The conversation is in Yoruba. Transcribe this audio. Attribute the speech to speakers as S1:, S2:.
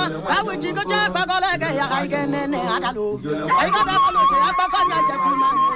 S1: Awu chico cha bagole ke ya ai ke ne ne adalu. Ai ka da balo che apakanya je kuma.